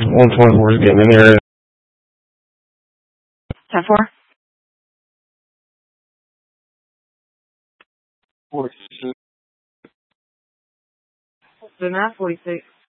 124 is getting in there. 10-4. 46. So 946.